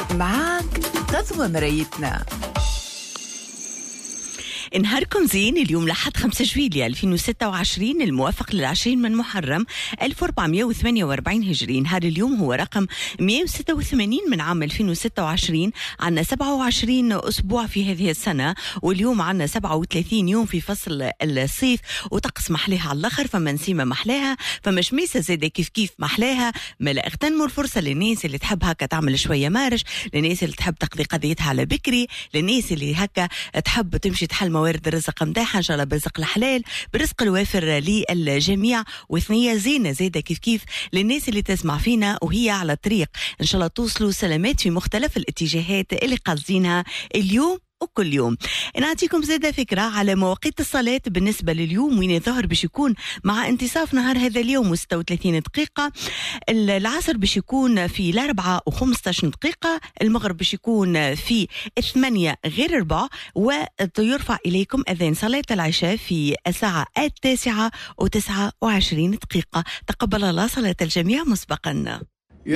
معاك غزوة مرايتنا. نهاركم زين. اليوم لحد 5 جويلية 2026 الموافق ل20 من محرم 1448 هجري. نهار اليوم هو رقم 186 من عام 2026. عنا 27 أسبوع في هذه السنة، واليوم عنا 37 يوم في فصل الصيف، وطقس محلاها على الآخر. فما نسيمة محلاها، فما شميسة زادة كيف محلاها. ملا اغتنموا الفرصة للناس اللي تحب هكا تعمل شوية مارش، للناس اللي تحب تقضي قضيتها على بكري، للناس اللي هكا تحب تمشي تحل موارد الرزق متاعها. ان شاء الله برزق الحلال، برزق الوافر للجميع. وثنية زينة زادة كيف للناس اللي تسمع فينا وهي على الطريق. ان شاء الله توصلوا سلامات في مختلف الاتجاهات اللي قاصدينها اليوم وكل يوم. نعطيكم زادة فكرة على مواقيت الصلاة بالنسبة لليوم، وين الظهر باش يكون مع انتصاف نهار هذا اليوم 36 دقيقة، العصر باش يكون في 4 و15 دقيقة، المغرب باش يكون في 8 غير 4، ويرفع إليكم أذان صلاة العشاء في الساعة 9 و29 دقيقة. تقبل الله صلاة الجميع مسبقا.